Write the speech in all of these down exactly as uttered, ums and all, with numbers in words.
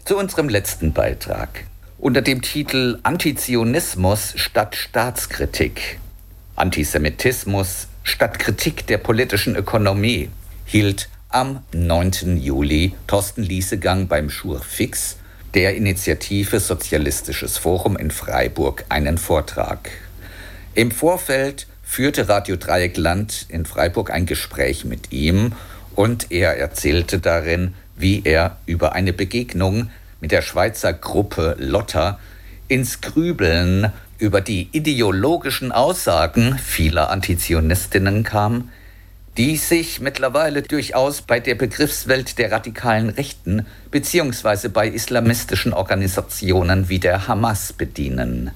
zu unserem letzten Beitrag. Unter dem Titel Antizionismus statt Staatskritik, Antisemitismus statt Kritik der politischen Ökonomie hielt am neunten Juli Thorsten Liesegang beim Schurfix der Initiative Sozialistisches Forum in Freiburg einen Vortrag. Im Vorfeld führte Radio Dreieckland in Freiburg ein Gespräch mit ihm und er erzählte darin, wie er über eine Begegnung mit der Schweizer Gruppe Lotta ins Grübeln über die ideologischen Aussagen vieler Antizionistinnen kam, die sich mittlerweile durchaus bei der Begriffswelt der radikalen Rechten bzw. bei islamistischen Organisationen wie der Hamas bedienen.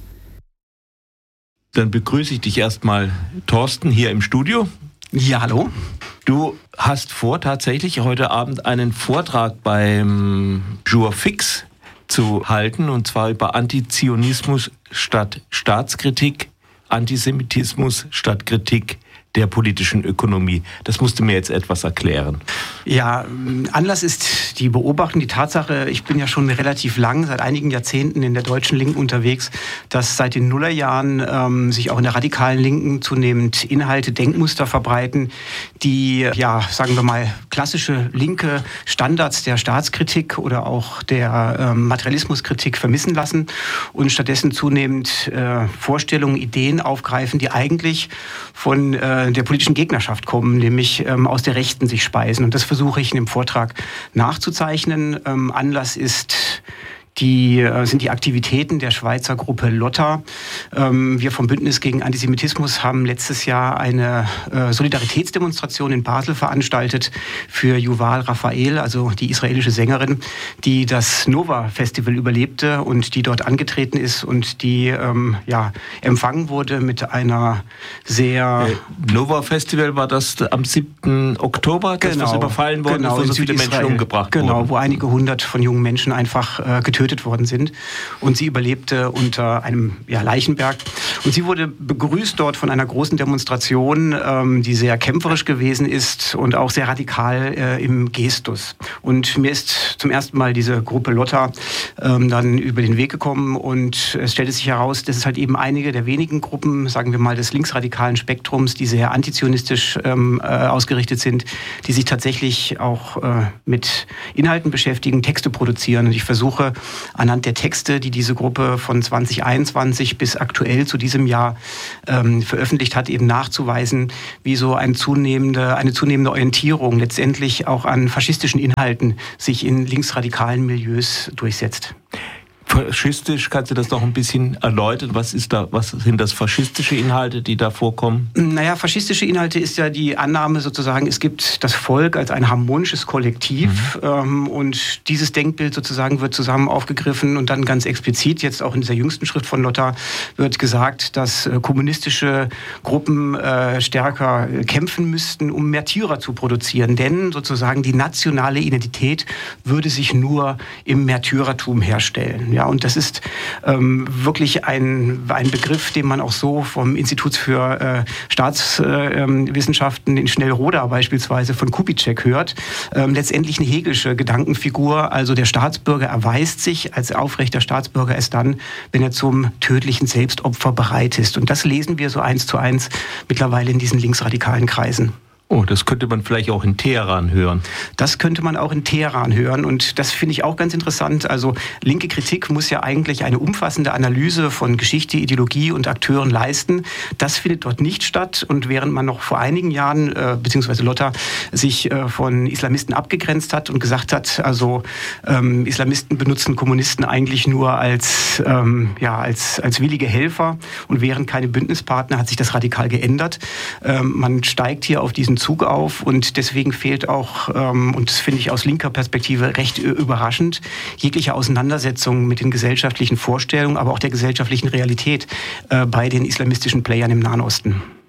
Dann begrüße ich dich erstmal, Thorsten, hier im Studio. Ja, hallo. Du hast vor, tatsächlich heute Abend einen Vortrag beim Jurfix zu halten, und zwar über Antizionismus statt Staatskritik, Antisemitismus statt Kritik der politischen Ökonomie. Das musst du mir jetzt etwas erklären. Ja, Anlass ist die Beobachtung, die Tatsache, ich bin ja schon relativ lang, seit einigen Jahrzehnten in der deutschen Linken unterwegs, dass seit den Nullerjahren ähm, sich auch in der radikalen Linken zunehmend Inhalte, Denkmuster verbreiten, die, ja, sagen wir mal, klassische linke Standards der Staatskritik oder auch der ähm, Materialismuskritik vermissen lassen und stattdessen zunehmend äh, Vorstellungen, Ideen aufgreifen, die eigentlich von äh, der politischen Gegnerschaft kommen, nämlich ähm, aus der Rechten sich speisen. Und das versuche ich in dem Vortrag nachzuzeichnen. Ähm, Anlass ist Die, äh, sind die Aktivitäten der Schweizer Gruppe Lotta. Ähm, wir vom Bündnis gegen Antisemitismus haben letztes Jahr eine äh, Solidaritätsdemonstration in Basel veranstaltet für Yuval Raphael, also die israelische Sängerin, die das Nova-Festival überlebte und die dort angetreten ist und die ähm, ja, empfangen wurde mit einer sehr... Äh, Nova-Festival war das am siebten Oktober, das genau, was überfallen worden genau, ist, wo so viele Südisrael, Menschen umgebracht genau, wurden. Genau, wo einige hundert von jungen Menschen einfach äh, getötet worden sind. Und sie überlebte unter einem ja, Leichenberg. Und sie wurde begrüßt dort von einer großen Demonstration, ähm, die sehr kämpferisch gewesen ist und auch sehr radikal äh, im Gestus. Und mir ist zum ersten Mal diese Gruppe Lotta ähm, dann über den Weg gekommen und es stellte sich heraus, das ist halt eben einige der wenigen Gruppen, sagen wir mal, des linksradikalen Spektrums, die sehr antizionistisch ähm, äh, ausgerichtet sind, die sich tatsächlich auch äh, mit Inhalten beschäftigen, Texte produzieren. Und ich versuche anhand der Texte, die diese Gruppe von zwanzig einundzwanzig bis aktuell zu diesem Jahr ähm, veröffentlicht hat, eben nachzuweisen, wie so eine zunehmende, eine zunehmende Orientierung letztendlich auch an faschistischen Inhalten sich in linksradikalen Milieus durchsetzt. Faschistisch, kannst du das noch ein bisschen erläutern? Was ist da, was sind das faschistische Inhalte, die da vorkommen? Naja, faschistische Inhalte ist ja die Annahme sozusagen, es gibt das Volk als ein harmonisches Kollektiv mhm. ähm, und dieses Denkbild sozusagen wird zusammen aufgegriffen und dann ganz explizit, jetzt auch in dieser jüngsten Schrift von Lotta, wird gesagt, dass äh, kommunistische Gruppen äh, stärker kämpfen müssten, um Märtyrer zu produzieren, denn sozusagen die nationale Identität würde sich nur im Märtyrertum herstellen. Ja, und das ist ähm, wirklich ein, ein Begriff, den man auch so vom Institut für äh, Staatswissenschaften äh, in Schnellroda beispielsweise von Kubitschek hört. Ähm, letztendlich eine hegelische Gedankenfigur. Also der Staatsbürger erweist sich als aufrechter Staatsbürger erst dann, wenn er zum tödlichen Selbstopfer bereit ist. Und das lesen wir so eins zu eins mittlerweile in diesen linksradikalen Kreisen. Oh, das könnte man vielleicht auch in Teheran hören. Das könnte man auch in Teheran hören und das finde ich auch ganz interessant. Also linke Kritik muss ja eigentlich eine umfassende Analyse von Geschichte, Ideologie und Akteuren leisten. Das findet dort nicht statt und während man noch vor einigen Jahren, äh, beziehungsweise Lotta, sich äh, von Islamisten abgegrenzt hat und gesagt hat, also ähm, Islamisten benutzen Kommunisten eigentlich nur als, ähm, ja, als, als willige Helfer und wären keine Bündnispartner, hat sich das radikal geändert. Ähm, man steigt hier auf diesen Zug auf und deswegen fehlt auch, ähm, und das finde ich aus linker Perspektive recht überraschend, jegliche Auseinandersetzung mit den gesellschaftlichen Vorstellungen, aber auch der gesellschaftlichen Realität äh, bei den islamistischen Playern im Nahen Osten.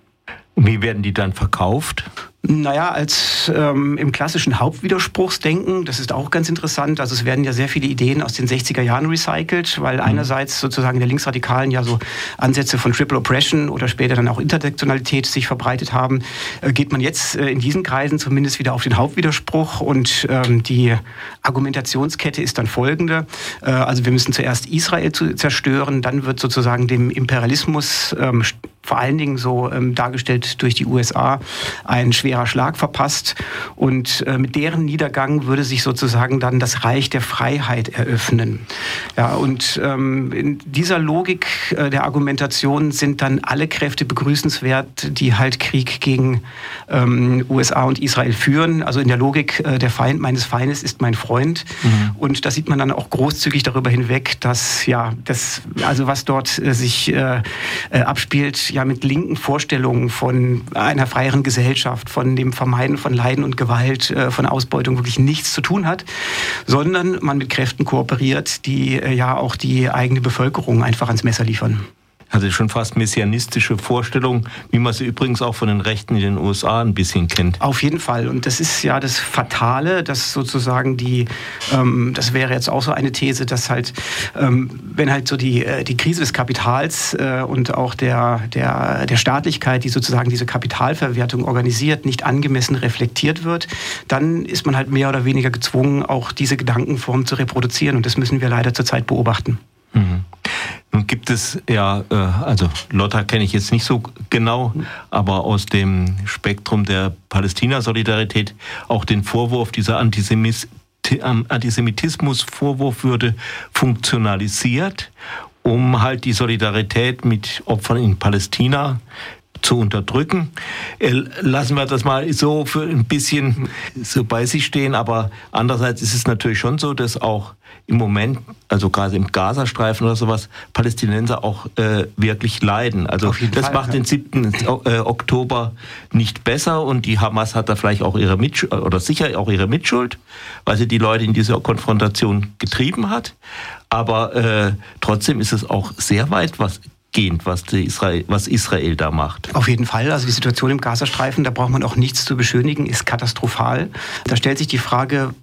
Und wie werden die dann verkauft? Naja, als ähm, im klassischen Hauptwiderspruchsdenken, das ist auch ganz interessant. Also es werden ja sehr viele Ideen aus den sechziger Jahren recycelt, weil mhm. einerseits sozusagen der Linksradikalen ja so Ansätze von Triple Oppression oder später dann auch Intersektionalität sich verbreitet haben, äh, geht man jetzt äh, in diesen Kreisen zumindest wieder auf den Hauptwiderspruch und ähm, die Argumentationskette ist dann folgende. Äh, also wir müssen zuerst Israel zu zerstören, dann wird sozusagen dem Imperialismus ähm, vor allen Dingen so ähm, dargestellt durch die U S A ein schwerer Schlag verpasst und äh, mit deren Niedergang würde sich sozusagen dann das Reich der Freiheit eröffnen. Ja, und ähm, in dieser Logik äh, der Argumentation sind dann alle Kräfte begrüßenswert, die halt Krieg gegen ähm, U S A und Israel führen. Also in der Logik, äh, der Feind meines Feindes ist mein Freund. Mhm. Und da sieht man dann auch großzügig darüber hinweg, dass ja das, also was dort äh, sich äh, äh, abspielt, ja mit linken Vorstellungen von einer freieren Gesellschaft, von dem Vermeiden von Leiden und Gewalt, von Ausbeutung wirklich nichts zu tun hat, sondern man mit Kräften kooperiert, die ja auch die eigene Bevölkerung einfach ans Messer liefern. Also schon fast messianistische Vorstellung, wie man sie übrigens auch von den Rechten in den U S A ein bisschen kennt. Auf jeden Fall. Und das ist ja das Fatale, dass sozusagen die, ähm, das wäre jetzt auch so eine These, dass halt, ähm, wenn halt so die, die Krise des Kapitals äh, und auch der, der, der Staatlichkeit, die sozusagen diese Kapitalverwertung organisiert, nicht angemessen reflektiert wird, dann ist man halt mehr oder weniger gezwungen, auch diese Gedankenform zu reproduzieren. Und das müssen wir leider zurzeit beobachten. Mhm. Nun gibt es ja, also Lotta kenne ich jetzt nicht so genau, aber aus dem Spektrum der Palästina-Solidarität auch den Vorwurf, dieser Antisemis- Antisemitismus-Vorwurf würde funktionalisiert, um halt die Solidarität mit Opfern in Palästina zu unterdrücken. Lassen wir das mal so für ein bisschen so bei sich stehen, aber andererseits ist es natürlich schon so, dass auch im Moment, also gerade im Gazastreifen oder sowas, Palästinenser auch äh, wirklich leiden. Also das Fall, macht ja. den siebten Oktober nicht besser und die Hamas hat da vielleicht auch ihre Mitschuld, oder sicher auch ihre Mitschuld, weil sie die Leute in diese Konfrontation getrieben hat. Aber äh, trotzdem ist es auch sehr weit was gehend, was Israel, was Israel da macht. Auf jeden Fall. Also die Situation im Gazastreifen, da braucht man auch nichts zu beschönigen, ist katastrophal. Da stellt sich die Frage,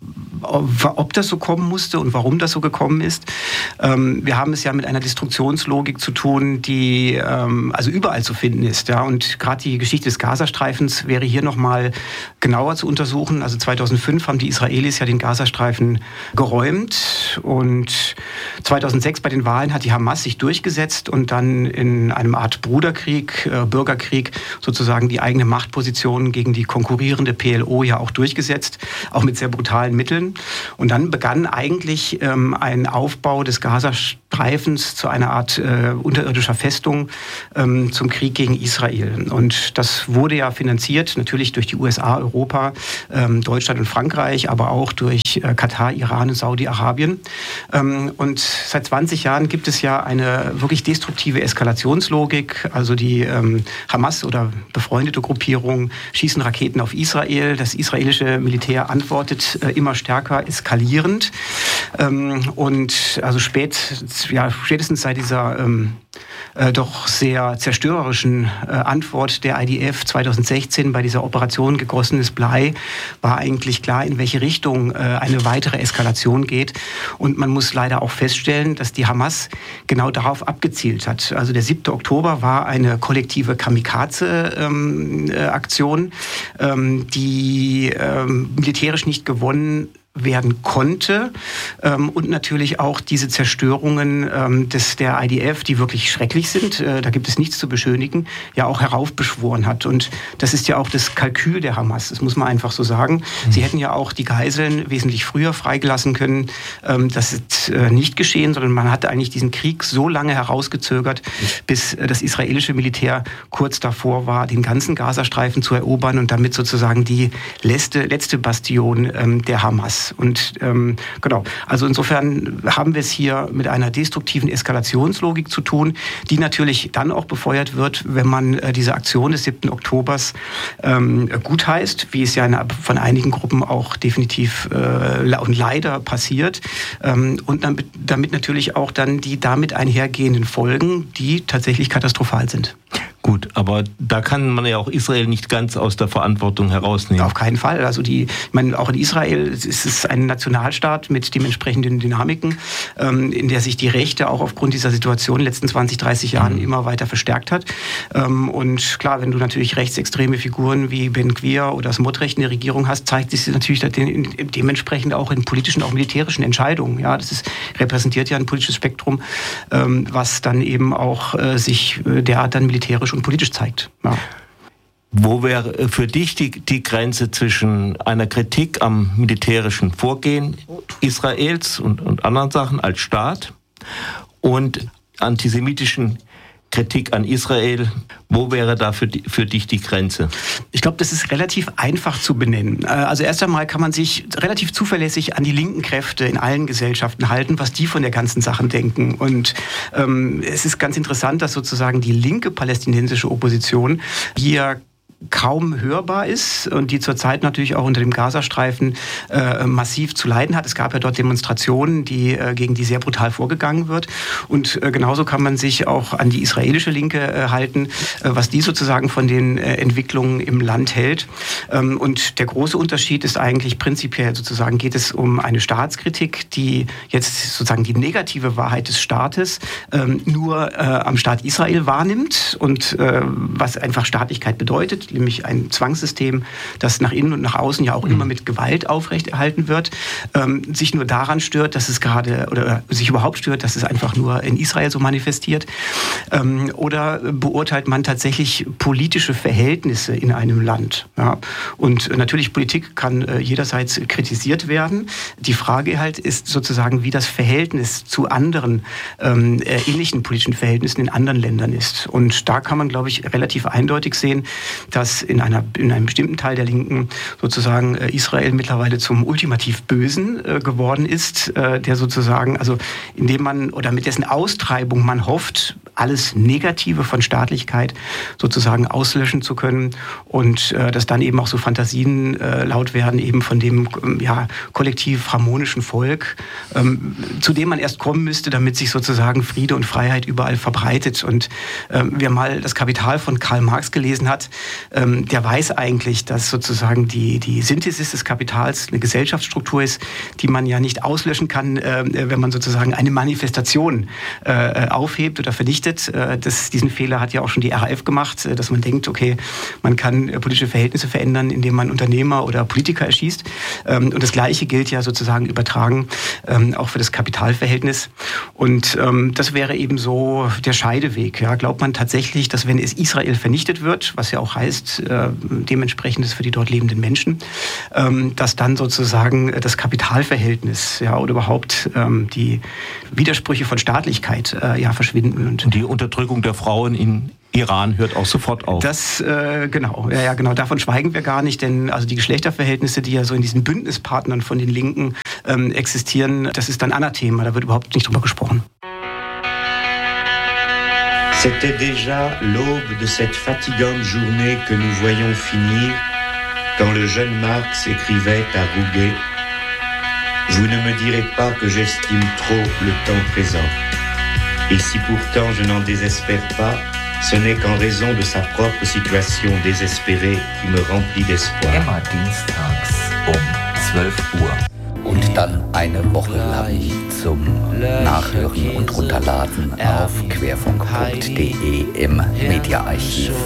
ob das so kommen musste und warum das so gekommen ist. Wir haben es ja mit einer Destruktionslogik zu tun, die also überall zu finden ist. Und gerade die Geschichte des Gazastreifens wäre hier nochmal genauer zu untersuchen. Also zweitausendfünf haben die Israelis ja den Gazastreifen geräumt und zweitausendsechs bei den Wahlen hat die Hamas sich durchgesetzt und dann in einem Art Bruderkrieg, äh, Bürgerkrieg sozusagen die eigene Machtposition gegen die konkurrierende P L O ja auch durchgesetzt, auch mit sehr brutalen Mitteln. Und dann begann eigentlich ähm, ein Aufbau des Gazastreifens zu einer Art äh, unterirdischer Festung ähm, zum Krieg gegen Israel. Und das wurde ja finanziert, natürlich durch die U S A, Europa, ähm, Deutschland und Frankreich, aber auch durch äh, Katar, Iran und Saudi-Arabien. Ähm, und seit zwanzig Jahren gibt es ja eine wirklich destruktive Eskalationslogik. Also die ähm, Hamas oder befreundete Gruppierungen schießen Raketen auf Israel. Das israelische Militär antwortet äh, immer stärker eskalierend. Ähm, und also spät, ja, spätestens seit dieser ähm, äh, doch sehr zerstörerischen äh, Antwort der I D F zweitausendsechzehn bei dieser Operation gegossenes Blei war eigentlich klar, in welche Richtung äh, eine weitere Eskalation geht. Und man muss leider auch feststellen, dass die Hamas genau darauf abgezielt hat. Also der siebte Oktober war eine kollektive Kamikaze-Aktion, ähm, ähm, die ähm, militärisch nicht gewonnen werden konnte ähm, und natürlich auch diese Zerstörungen ähm, des, der I D F, die wirklich schrecklich sind, äh, da gibt es nichts zu beschönigen, ja auch heraufbeschworen hat. Und das ist ja auch das Kalkül der Hamas, das muss man einfach so sagen. Mhm. Sie hätten ja auch die Geiseln wesentlich früher freigelassen können. Ähm, das ist äh, nicht geschehen, sondern man hat eigentlich diesen Krieg so lange herausgezögert, bis äh, das israelische Militär kurz davor war, den ganzen Gazastreifen zu erobern und damit sozusagen die letzte, letzte Bastion ähm, der Hamas. Und ähm, genau, also insofern haben wir es hier mit einer destruktiven Eskalationslogik zu tun, die natürlich dann auch befeuert wird, wenn man äh, diese Aktion des siebten Oktobers ähm, gutheißt, wie es ja in, von einigen Gruppen auch definitiv äh, und leider passiert. Ähm, und damit, damit natürlich auch dann die damit einhergehenden Folgen, die tatsächlich katastrophal sind. Gut, aber da kann man ja auch Israel nicht ganz aus der Verantwortung herausnehmen. Auf keinen Fall. Also die, ich meine, auch in Israel ist es ein Nationalstaat mit dementsprechenden Dynamiken, ähm, in der sich die Rechte auch aufgrund dieser Situation in den letzten zwanzig, dreißig Jahren mhm. immer weiter verstärkt hat. Ähm, und klar, wenn du natürlich rechtsextreme Figuren wie Ben Gvir oder Smotrich in der Regierung hast, zeigt sich das natürlich dementsprechend auch in politischen, auch militärischen Entscheidungen. Ja, das ist, repräsentiert ja ein politisches Spektrum, ähm, was dann eben auch äh, sich äh, derart dann militärisch und politisch zeigt. Ja. Wo wäre für dich die, die Grenze zwischen einer Kritik am militärischen Vorgehen Israels und, und anderen Sachen als Staat und antisemitischen Kritik an Israel? Wo wäre da für, die, für dich die Grenze? Ich glaube, das ist relativ einfach zu benennen. Also erst einmal kann man sich relativ zuverlässig an die linken Kräfte in allen Gesellschaften halten, was die von der ganzen Sache denken. Und ähm, es ist ganz interessant, dass sozusagen die linke palästinensische Opposition hier kaum hörbar ist und die zurzeit natürlich auch unter dem Gazastreifen äh, massiv zu leiden hat. Es gab ja dort Demonstrationen, die, äh, gegen die sehr brutal vorgegangen wird. Und äh, genauso kann man sich auch an die israelische Linke äh, halten, äh, was die sozusagen von den äh, Entwicklungen im Land hält. Ähm, und der große Unterschied ist eigentlich prinzipiell sozusagen, geht es um eine Staatskritik, die jetzt sozusagen die negative Wahrheit des Staates ähm, nur äh, am Staat Israel wahrnimmt und äh, was einfach Staatlichkeit bedeutet, nämlich ein Zwangssystem, das nach innen und nach außen ja auch immer mit Gewalt aufrechterhalten wird, ähm, sich nur daran stört, dass es gerade, oder sich überhaupt stört, dass es einfach nur in Israel so manifestiert. Ähm, oder beurteilt man tatsächlich politische Verhältnisse in einem Land. Ja? Und natürlich, Politik kann äh, jederseits kritisiert werden. Die Frage halt ist sozusagen, wie das Verhältnis zu anderen ähm, äh, ähnlichen politischen Verhältnissen in anderen Ländern ist. Und da kann man, glaube ich, relativ eindeutig sehen, dass in, einer, in einem bestimmten Teil der Linken sozusagen äh, Israel mittlerweile zum ultimativ Bösen äh, geworden ist, äh, der sozusagen, also indem man oder mit dessen Austreibung man hofft, alles Negative von Staatlichkeit sozusagen auslöschen zu können und äh, dass dann eben auch so Fantasien äh, laut werden, eben von dem ähm, ja, kollektiv harmonischen Volk, ähm, zu dem man erst kommen müsste, damit sich sozusagen Friede und Freiheit überall verbreitet. Und ähm, wer mal das Kapital von Karl Marx gelesen hat, ähm, der weiß eigentlich, dass sozusagen die, die Synthesis des Kapitals eine Gesellschaftsstruktur ist, die man ja nicht auslöschen kann, äh, wenn man sozusagen eine Manifestation äh, aufhebt oder vernichtet. Das, diesen Fehler hat ja auch schon die R A F gemacht, dass man denkt, okay, man kann politische Verhältnisse verändern, indem man Unternehmer oder Politiker erschießt. Und das Gleiche gilt ja sozusagen übertragen auch für das Kapitalverhältnis. Und das wäre eben so der Scheideweg. Ja, glaubt man tatsächlich, dass wenn es Israel vernichtet wird, was ja auch heißt, dementsprechend ist für die dort lebenden Menschen, dass dann sozusagen das Kapitalverhältnis ja, oder überhaupt die Widersprüche von Staatlichkeit ja, verschwinden. Und die Unterdrückung der Frauen in Iran hört auch sofort auf. Das, äh, genau, ja, ja, genau. Davon schweigen wir gar nicht, denn also die Geschlechterverhältnisse, die ja so in diesen Bündnispartnern von den Linken ähm, existieren, das ist ein Anathema, da wird überhaupt nicht drüber gesprochen. C'était déjà l'aube de cette fatigante journée que nous voyions finir, quand le jeune Marx écrivait à Rouget « Vous ne me direz pas que j'estime trop le temps présent. Et si pourtant je n'en désespère pas, ce n'est qu'en raison de sa propre situation désespérée qui me remplit d'espoir. » Immer dienstags um zwölf Uhr. Und dann eine Woche lang zum Nachhören und Runterladen auf querfunk punkt de im Mediaarchiv.